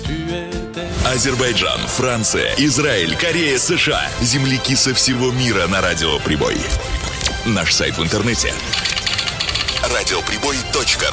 Азербайджан, Франция, Израиль, Корея, США. Земляки со всего мира на Радио Прибой. Наш сайт в интернете — радиоприбой.ру.